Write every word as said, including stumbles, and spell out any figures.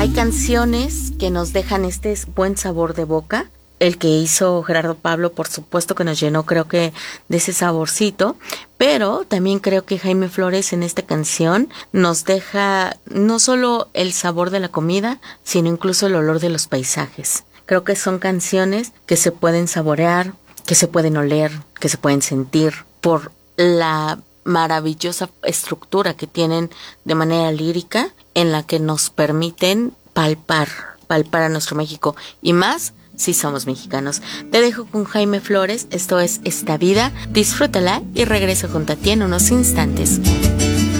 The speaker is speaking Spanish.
Hay canciones que nos dejan este buen sabor de boca. El que hizo Gerardo Pablo, por supuesto que nos llenó, creo que, de ese saborcito, pero también creo que Jaime Flores en esta canción nos deja no solo el sabor de la comida, sino incluso el olor de los paisajes. Creo que son canciones que se pueden saborear, que se pueden oler, que se pueden sentir por la maravillosa estructura que tienen de manera lírica, en la que nos permiten palpar, palpar a nuestro México, y más si somos mexicanos. Te dejo con Jaime Flores, esto es Esta Vida, disfrútala y regreso junto a ti en unos instantes.